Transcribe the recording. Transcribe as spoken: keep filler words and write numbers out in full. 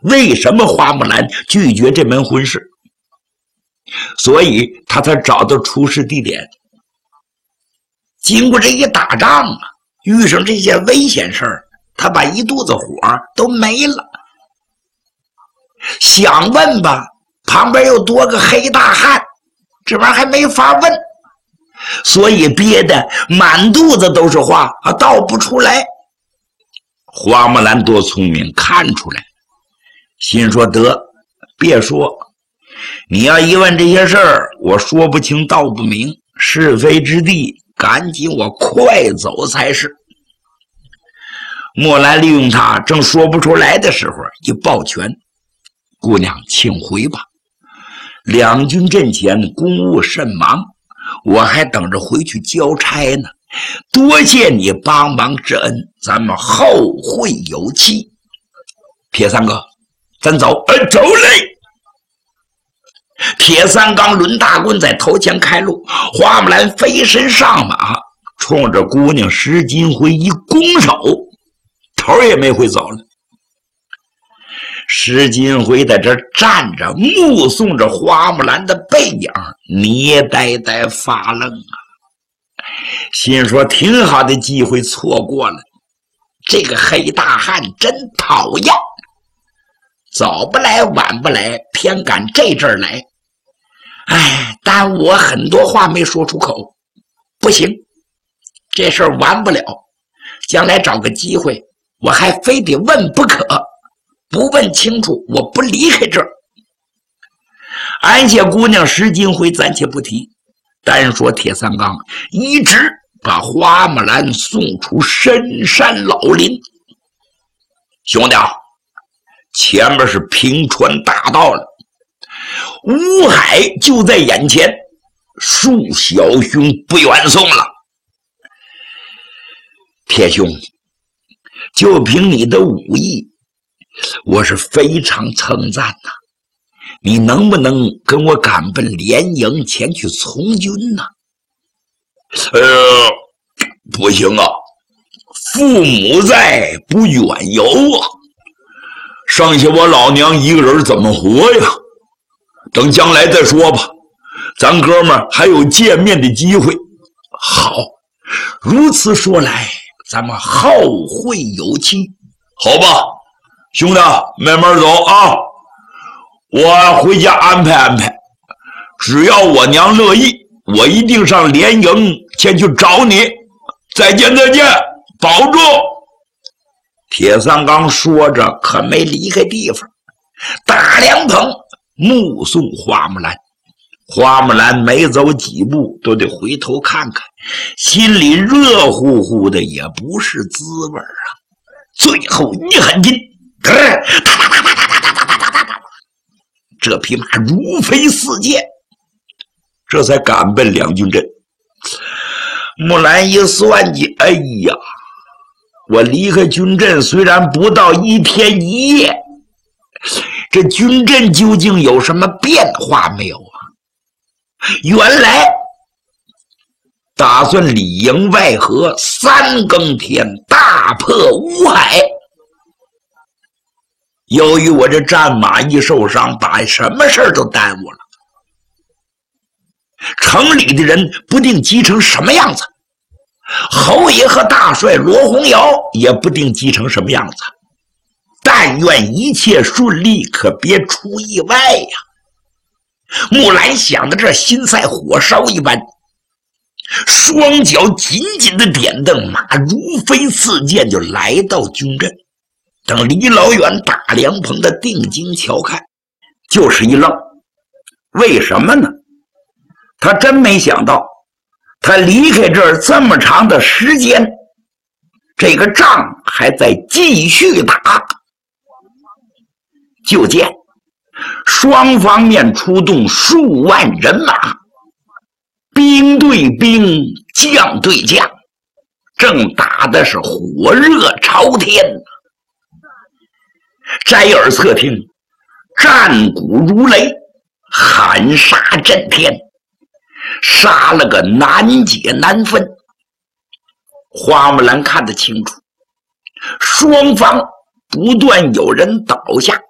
为什么花木兰拒绝这门婚事？所以他才找到出事地点。经过这一打仗啊，遇上这些危险事儿，他把一肚子火都没了。想问吧，旁边又多个黑大汉，这玩意儿还没法问，所以憋得满肚子都是话啊，道不出来。花木兰多聪明，看出来，心说得别说，你要一问这些事儿，我说不清道不明，是非之地，赶紧我快走才是。莫兰利用他正说不出来的时候，一抱拳，姑娘请回吧，两军阵前公务甚忙，我还等着回去交差呢，多谢你帮忙之恩，咱们后会有期。铁三哥，咱走。呃，走嘞。铁三刚抡大棍在头前开路，花木兰飞身上马，冲着姑娘石金辉一拱手，头也没回走了。石金辉在这站着，目送着花木兰的背影，捏呆呆发愣啊，心说挺好的机会错过了，这个黑大汉真讨厌，早不来晚不来，偏赶这阵儿来。哎，但我很多话没说出口，不行，这事儿完不了，将来找个机会我还非得问不可，不问清楚我不离开这儿。安谢姑娘石金辉暂且不提，单说铁三刚一直把花木兰送出深山老林。兄弟，前面是平川大道了，乌海就在眼前，恕小兄不远送了。铁兄，就凭你的武艺，我是非常称赞呐、啊。你能不能跟我赶奔连营前去从军呢？呃，不行啊，父母在，不远游啊，剩下我老娘一个人怎么活呀？等将来再说吧，咱哥们儿还有见面的机会。好，如此说来，咱们后会有期。好吧，兄弟，慢慢走啊，我回家安排安排，只要我娘乐意，我一定上连营前去找你。再见再见，保重。铁三刚说着可没离开地方，大凉棚目送花木兰。花木兰没走几步都得回头看看，心里热乎乎的，也不是滋味啊。最后一狠劲，这匹马如飞似箭，这才赶奔两军阵。木兰一算计，哎呀，我离开军阵虽然不到一天一夜，这军阵究竟有什么变化没有啊？原来打算里应外合，三更天大破乌海。由于我这战马一受伤，把什么事儿都耽误了。城里的人不定急成什么样子，侯爷和大帅罗洪尧也不定急成什么样子。但愿一切顺利，可别出意外呀！木兰想到这，心赛火烧一般，双脚紧紧的点蹬，马如飞似箭，就来到军阵。等离老远打凉棚的定睛瞧看，就是一愣。为什么呢？他真没想到，他离开这儿这么长的时间，这个仗还在继续打。就见双方面出动数万人马，兵对兵，将对将，正打的是火热朝天。摘耳侧听，战鼓如雷，喊杀震天，杀了个难解难分。花木兰看得清楚，双方不断有人倒下，